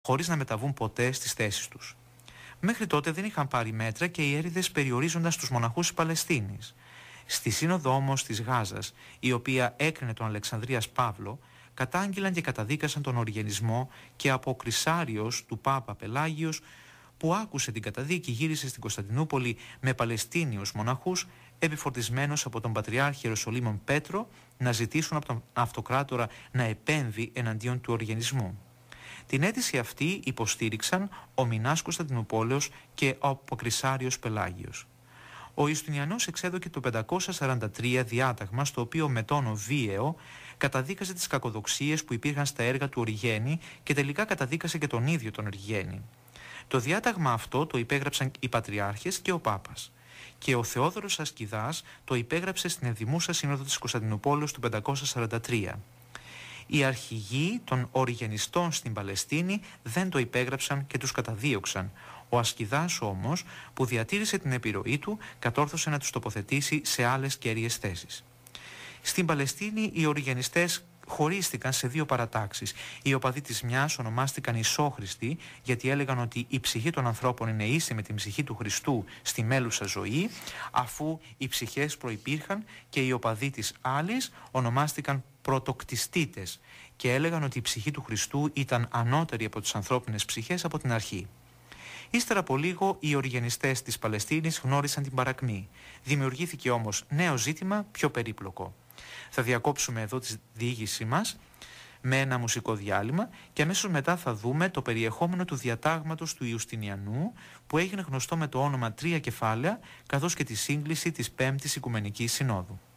χωρίς να μεταβούν ποτέ στις θέσεις τους. Μέχρι τότε δεν είχαν πάρει μέτρα και οι έρηδες περιορίζοντας τους μοναχούς της Παλαιστίνης. Στη Σύνοδο όμως της Γάζας, η οποία έκρινε τον Αλεξανδρίας Παύλο, κατάγγειλαν και καταδίκασαν τον οργενισμό και από Κρυσάριος του Πάπα Πελάγιος, που άκουσε την καταδίκη, γύρισε στην Κωνσταντινούπολη με Παλαιστίνιους μοναχούς, επιφορτισμένος από τον Πατριάρχη Ιεροσολύμων Πέτρο, να ζητήσουν από τον Αυτοκράτορα να επέμβει εναντίον του οργενισμού. Την αίτηση αυτή υποστήριξαν ο Μινάς Κωνσταντινουπόλεως και ο Αποκρυσάριος Πελάγιος. Ο Ιουστινιανός εξέδωκε το 543 διάταγμα, στο οποίο με τόνο βίαιο καταδίκασε τις κακοδοξίες που υπήρχαν στα έργα του Οριγένη και τελικά καταδίκασε και τον ίδιο τον Οριγένη. Το διάταγμα αυτό το υπέγραψαν οι Πατριάρχες και ο Πάπας. Και ο Θεόδωρος Ασκηδάς το υπέγραψε στην Ενδημούσα Σύνοδο της Κωνσταντινουπόλεως του 543. Οι αρχηγοί των Οριγενιστών στην Παλαιστίνη δεν το υπέγραψαν και τους καταδίωξαν. Ο Ασκηδάς όμως, που διατήρησε την επιρροή του, κατόρθωσε να τους τοποθετήσει σε άλλες κέρυες θέσεις. Στην Παλαιστίνη οι Οριγενιστές χωρίστηκαν σε δύο παρατάξεις. Οι οπαδοί της μιας ονομάστηκαν Ισόχριστοι, γιατί έλεγαν ότι η ψυχή των ανθρώπων είναι ίση με την ψυχή του Χριστού στη μέλουσα ζωή, αφού οι ψυχές προϋπήρχαν, και οι οπαδοί της άλλης ονομάστηκαν Πρωτοκτιστήτες και έλεγαν ότι η ψυχή του Χριστού ήταν ανώτερη από τις ανθρώπινες ψυχές από την αρχή. Ύστερα από λίγο οι Οριγενιστές της Παλαιστίνης γνώρισαν την παρακμή. Δημιουργήθηκε όμως νέο ζήτημα, πιο περίπλοκο. Θα διακόψουμε εδώ τη διήγησή μας με ένα μουσικό διάλειμμα και αμέσως μετά θα δούμε το περιεχόμενο του διατάγματος του Ιουστινιανού, που έγινε γνωστό με το όνομα Τρία Κεφάλαια, καθώς και τη σύγκληση της 5ης Οικουμενικής Συνόδου.